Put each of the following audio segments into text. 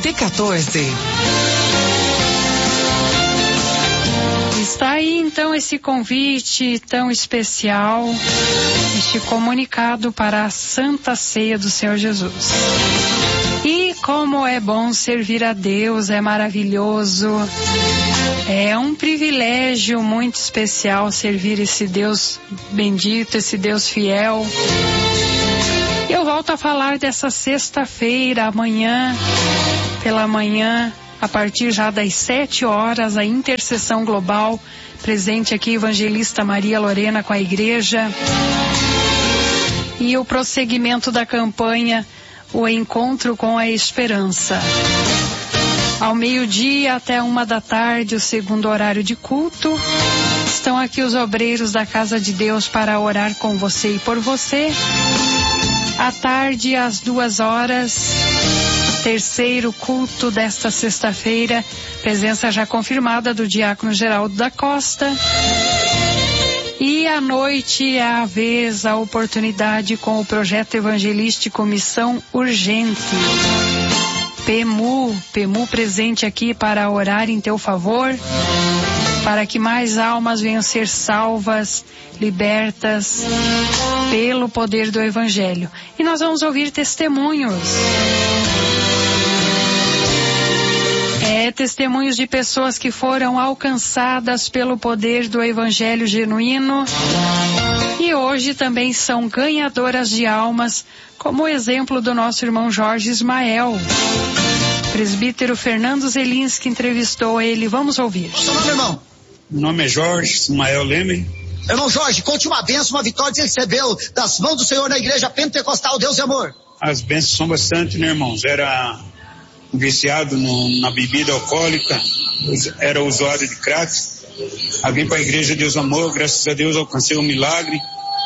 P14. Está aí então esse convite tão especial, este comunicado para a Santa Ceia do Senhor Jesus. E como é bom servir a Deus, é maravilhoso, é um privilégio muito especial servir esse Deus bendito, esse Deus fiel. Eu volto a falar dessa sexta-feira, amanhã, pela manhã, a partir já das 7 horas, a intercessão global, presente aqui, evangelista Maria Lorena com a igreja. E o prosseguimento da campanha, o encontro com a esperança. Ao meio-dia até 1h, o segundo horário de culto. Estão aqui os obreiros da Casa de Deus para orar com você e por você. À tarde, às 2h, terceiro culto desta sexta-feira, presença já confirmada do diácono Geraldo da Costa. E à noite é a vez, a oportunidade com o projeto evangelístico Missão Urgente. PEMU presente aqui para orar em teu favor, para que mais almas venham ser salvas, libertas pelo poder do Evangelho. E nós vamos ouvir testemunhos. Testemunhos de pessoas que foram alcançadas pelo poder do Evangelho genuíno e hoje também são ganhadoras de almas, como o exemplo do nosso irmão Jorge Ismael. O presbítero Fernando Zelinski entrevistou ele. Vamos ouvir. Qual é o seu nome, irmão? Meu nome é Jorge Ismael Leme. Irmão Jorge, conte uma bênção, uma vitória que você recebeu das mãos do Senhor na igreja pentecostal Deus e Amor. As bênçãos são bastante, né, irmãos? Era viciado na bebida alcoólica, era usuário de crack. Aí vim para a igreja Deus e Amor, graças a Deus alcancei um milagre.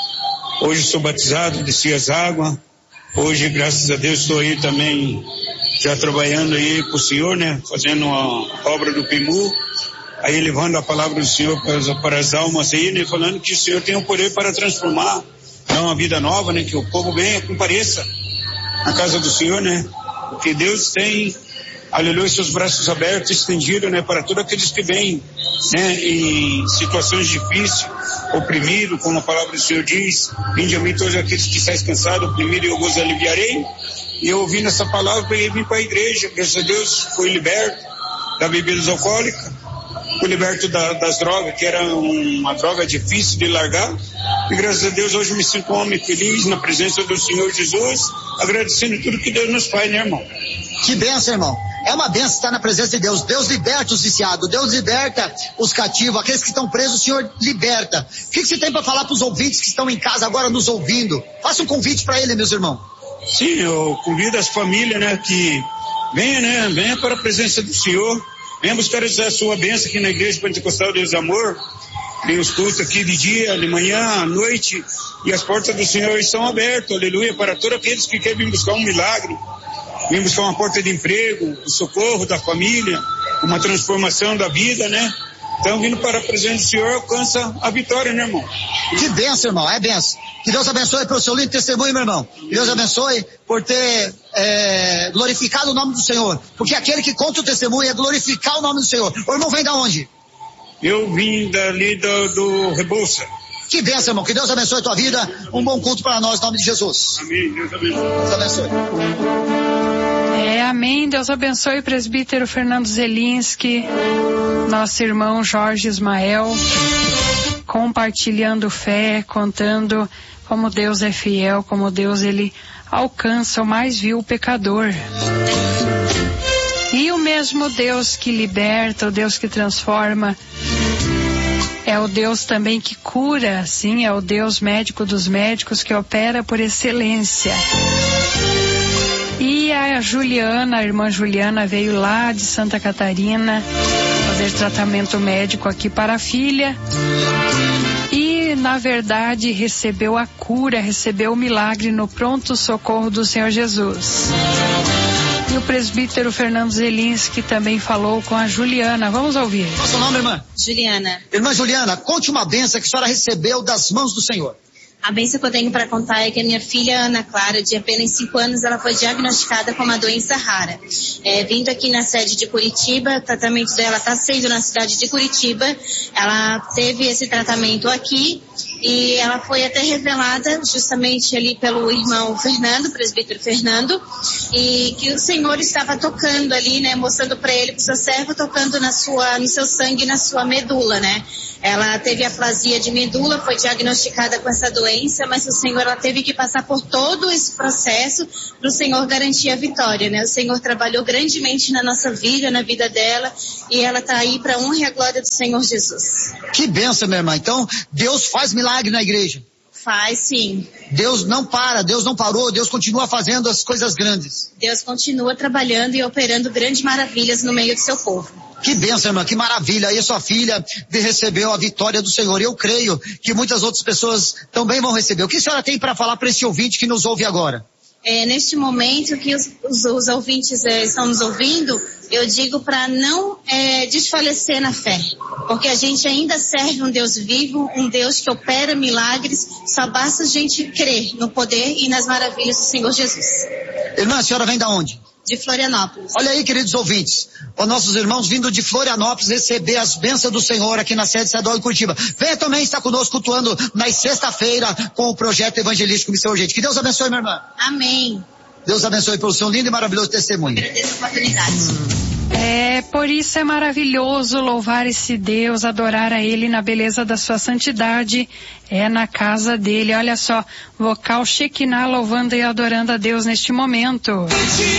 Hoje sou batizado, desci as águas. Hoje, graças a Deus, estou aí também já trabalhando aí para o Senhor, né? Fazendo a obra do PEMU. Aí levando a palavra do Senhor para as almas aí, né? Falando que o Senhor tem o poder para transformar, dar uma vida nova, né? Que o povo venha, compareça na casa do Senhor, né? Porque Deus tem, aleluia, seus braços abertos, estendidos, né? Para todos aqueles que vêm, né? Em situações difíceis, oprimidos, como a palavra do Senhor diz, vinde a mim todos aqueles que estáis cansados, oprimidos, e eu vos aliviarei. E eu ouvindo essa palavra, vim para a igreja, graças a Deus, fui liberto da bebida alcoólica. Fui liberto das drogas, que era uma droga difícil de largar. E graças a Deus hoje me sinto um homem feliz na presença do Senhor Jesus, agradecendo tudo que Deus nos faz, né, irmão? Que bênção, irmão. É uma bênção estar na presença de Deus. Deus liberta os viciados, Deus liberta os cativos, aqueles que estão presos, o Senhor liberta. O que você tem para falar para os ouvintes que estão em casa agora nos ouvindo? Faça um convite para ele, meus irmãos. Sim, eu convido as famílias, né, que venha para a presença do Senhor. Venha buscar a sua bênção aqui na Igreja Pentecostal Deus e Amor. Tem os cultos aqui de dia, de manhã, à noite. E as portas do Senhor estão abertas, aleluia, para todos aqueles que querem vir buscar um milagre. Vir buscar uma porta de emprego, o socorro da família, uma transformação da vida, né? Então, vindo para a presença do Senhor, alcança a vitória, né, irmão? Que bênção, irmão, é bênção. Que Deus abençoe pelo seu lindo testemunho, meu irmão. Que Deus abençoe por ter glorificado o nome do Senhor. Porque aquele que conta o testemunho é glorificar o nome do Senhor. O irmão vem da onde? Eu vim dali do Rebouça. Que bênção, irmão. Que Deus abençoe a tua vida. Um bom culto para nós, em nome de Jesus. Amém. Deus abençoe. Deus abençoe. Amém. Deus abençoe o presbítero Fernando Zelinski, nosso irmão Jorge Ismael, compartilhando fé, contando como Deus é fiel, como Deus ele alcança o mais vil pecador. E o mesmo Deus que liberta, o Deus que transforma, é o Deus também que cura, sim, é o Deus médico dos médicos que opera por excelência. E a Juliana, a irmã Juliana, veio lá de Santa Catarina fazer tratamento médico aqui para a filha. E, na verdade, recebeu a cura, recebeu o milagre no pronto socorro do Senhor Jesus. E o presbítero Fernando Zelinski também falou com a Juliana. Vamos ouvir. Qual é o seu nome, irmã? Juliana. Irmã Juliana, conte uma bênção que a senhora recebeu das mãos do Senhor. A bênção que eu tenho para contar é que a minha filha, Ana Clara, de apenas 5 anos, ela foi diagnosticada com uma doença rara. Vindo aqui na sede de Curitiba, o tratamento dela está sendo na cidade de Curitiba. Ela teve esse tratamento aqui e ela foi até revelada justamente ali pelo irmão Fernando, o presbítero Fernando, e que o Senhor estava tocando ali, né, mostrando para ele, para o seu servo, tocando no seu sangue, na sua medula, né. Ela teve aplasia de medula, foi diagnosticada com essa doença, mas o Senhor, ela teve que passar por todo esse processo para o Senhor garantir a vitória, né? O Senhor trabalhou grandemente na nossa vida, na vida dela, e ela está aí para a honra e a glória do Senhor Jesus. Que bênção, minha irmã. Então, Deus faz milagre na igreja. Faz, sim. Deus não para, Deus não parou, Deus continua fazendo as coisas grandes. Deus continua trabalhando e operando grandes maravilhas no meio do seu povo. Que bênção, irmã, que maravilha. Aí a sua filha recebeu a vitória do Senhor. Eu creio que muitas outras pessoas também vão receber. O que a senhora tem para falar para esse ouvinte que nos ouve agora? Neste momento que os ouvintes estão nos ouvindo, eu digo para não desfalecer na fé, porque a gente ainda serve um Deus vivo, um Deus que opera milagres, só basta a gente crer no poder e nas maravilhas do Senhor Jesus. Irmã, a senhora vem da onde? De Florianópolis. Olha aí, queridos ouvintes, os nossos irmãos vindo de Florianópolis receber as bênçãos do Senhor aqui na sede estadual de Curitiba. Venha também estar conosco cultuando na sexta-feira com o projeto evangelístico Missão Urgente. Que Deus abençoe, minha irmã. Amém. Deus abençoe pelo seu lindo e maravilhoso testemunho. Agradeço a oportunidade. Por isso é maravilhoso louvar esse Deus, adorar a Ele na beleza da sua santidade, na casa dele. Olha só, vocal Shekinah louvando e adorando a Deus neste momento.